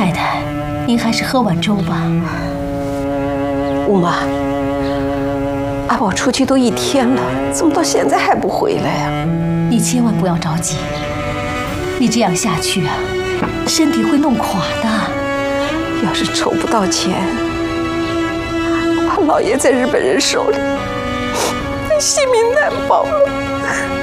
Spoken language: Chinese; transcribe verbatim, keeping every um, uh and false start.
太太，您还是喝碗粥吧。 吴妈，阿宝出去都一天了，怎么到现在还不回来呀？ 你千万不要着急，你这样下去啊，身体会弄垮的。 要是筹不到钱，怕老爷在日本人手里，性命难保了。